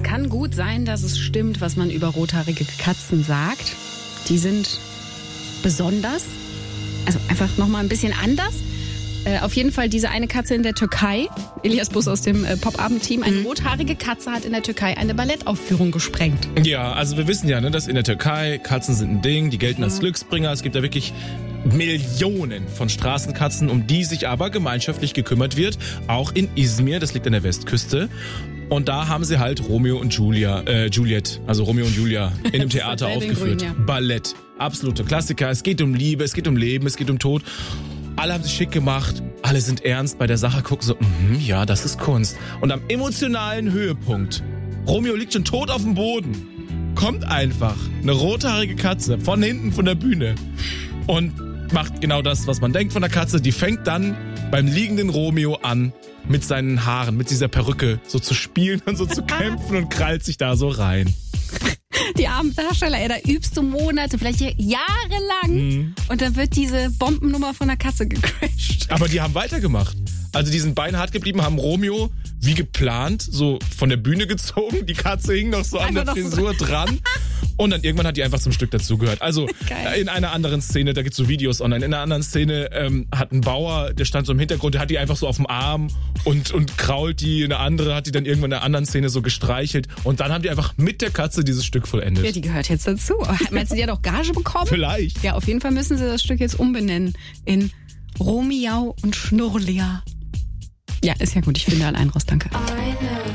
Es kann gut sein, dass es stimmt, was man über rothaarige Katzen sagt. Die sind besonders, also einfach nochmal ein bisschen anders. Auf jeden Fall diese eine Katze in der Türkei, Elias Bus aus dem Pop-Abend-Team, eine rothaarige Katze hat in der Türkei eine Ballettaufführung gesprengt. Ja, also wir wissen ja, ne, dass in der Türkei Katzen sind ein Ding, die gelten als Glücksbringer. Es gibt da wirklich Millionen von Straßenkatzen, um die sich aber gemeinschaftlich gekümmert wird. Auch in Izmir, das liegt an der Westküste. Und da haben sie halt Romeo und Juliet, also Romeo und Julia, in einem Theater aufgeführt. Grün, ja. Ballett, absolute Klassiker. Es geht um Liebe, es geht um Leben, es geht um Tod. Alle haben sich schick gemacht, alle sind ernst bei der Sache, gucken so, ja, das ist Kunst. Und am emotionalen Höhepunkt, Romeo liegt schon tot auf dem Boden, kommt einfach eine rothaarige Katze von hinten von der Bühne und macht genau das, was man denkt von der Katze. Die fängt dann beim liegenden Romeo an, mit seinen Haaren, mit dieser Perücke so zu spielen und so zu kämpfen und krallt sich da so rein. Die armen Darsteller, da übst du Monate, vielleicht jahrelang. Und dann wird diese Bombennummer von der Katze gecrashed. Aber die haben weitergemacht. Also die sind beinhart geblieben, haben Romeo wie geplant so von der Bühne gezogen. Die Katze hing noch so an der Frisur dran. Und dann irgendwann hat die einfach zum Stück dazugehört. Also in einer anderen Szene, da gibt's so Videos online, in einer anderen Szene hat ein Bauer, der stand so im Hintergrund, der hat die einfach so auf dem Arm und krault die. Eine andere hat die dann irgendwann in einer anderen Szene so gestreichelt. Und dann haben die einfach mit der Katze dieses Stück vollendet. Ja, die gehört jetzt dazu. Meinst du, die hat auch Gage bekommen? Vielleicht. Ja, auf jeden Fall müssen sie das Stück jetzt umbenennen in Romiau und Schnurrlia. Ja, ist ja gut. Ich finde allein raus. Danke.